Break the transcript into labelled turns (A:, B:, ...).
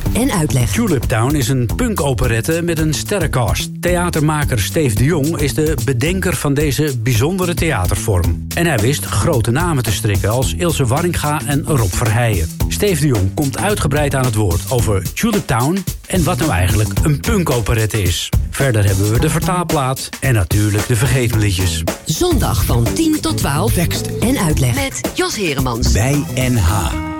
A: en uitleg.
B: Tulip Town is een punk-operette met een sterrencast. Theatermaker Steve de Jong is de bedenker van deze bijzondere theatervorm. En hij wist grote namen te strikken als Ilse Warringa en Rob Verheijen. Steve de Jong komt uitgebreid aan het woord over Tulip Town en wat nou eigenlijk een punk-operette is. Verder hebben we de vertaalplaat en natuurlijk de vergetenliedjes.
A: Zondag van 10 tot 12.
C: Tekst
A: en uitleg. Met Jos Heremans.
C: bij NH.